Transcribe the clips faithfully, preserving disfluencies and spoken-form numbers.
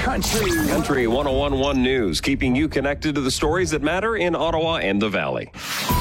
Country. Country one oh one point one News, keeping you connected to the stories that matter in Ottawa and the Valley.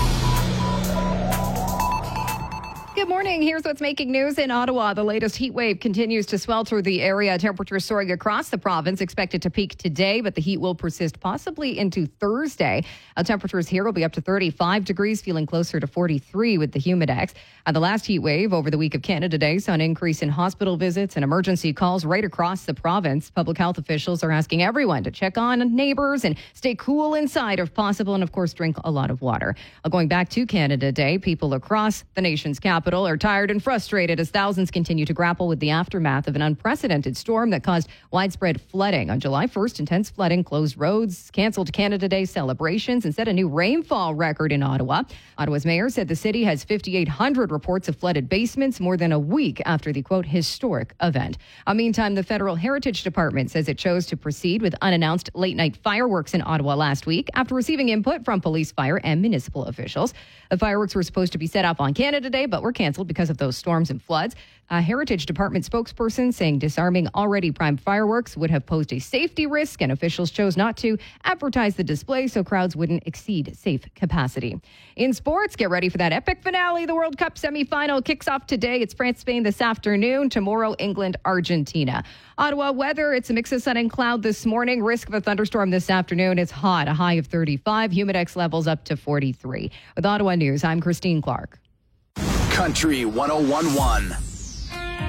Good morning. Here's what's making news in Ottawa. The latest heat wave continues to swell through the area. Temperatures soaring across the province, expected to peak today, but the heat will persist possibly into Thursday. Uh, temperatures here will be up to thirty-five degrees, feeling closer to forty-three with the humidex. Uh, the last heat wave over the week of Canada Day saw an increase in hospital visits and emergency calls right across the province. Public health officials are asking everyone to check on neighbors and stay cool inside if possible, and of course drink a lot of water. Uh, going back to Canada Day, people across the nation's capital are tired and frustrated as thousands continue to grapple with the aftermath of an unprecedented storm that caused widespread flooding. On July first, intense flooding closed roads, canceled Canada Day celebrations, and set a new rainfall record in Ottawa. Ottawa's mayor said the city has five thousand eight hundred reports of flooded basements more than a week after the, quote, historic event. Uh, meantime, the Federal Heritage Department says it chose to proceed with unannounced late-night fireworks in Ottawa last week after receiving input from police, fire, and municipal officials. The fireworks were supposed to be set up on Canada Day, but were canceled because of those storms and floods. A Heritage Department spokesperson saying disarming already primed fireworks would have posed a safety risk, and officials chose not to advertise the display so crowds wouldn't exceed safe capacity. In sports, get ready for that epic finale. The World Cup semifinal kicks off today. It's France-Spain this afternoon. Tomorrow, England-Argentina. Ottawa weather, it's a mix of sun and cloud this morning. Risk of a thunderstorm this afternoon. It's hot, a high of thirty-five. Humidex levels up to forty-three. With Ottawa News, I'm Christine Clark. Country one oh one point one.